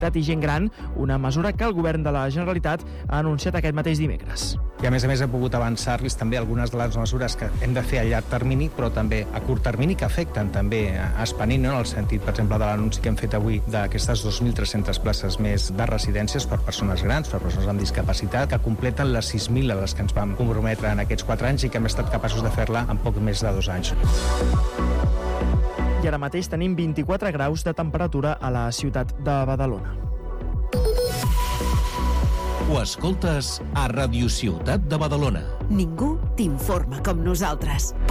i gent gran, una mesura que el govern de la Generalitat ha anunciat aquest mateix dimecres. I a més he pogut avançar-los també algunes de les mesures que hem de fer a llarg termini, però també a curt termini, que afecten també a Espanil, no? En el sentit, per exemple, de l'anunci que hem fet avui d'aquestes 2.300 places més de residències per persones grans, per persones amb discapacitat, que completen les 6.000 a les que ens vam comprometre en aquests 4 anys i que hem estat capaços de fer-la en poc més de 2 anys. I ara mateix tenim 24 graus de temperatura a la ciutat de Badalona. Ho escoltes a Radio Ciutat de Badalona. Ningú t'informa com nosaltres.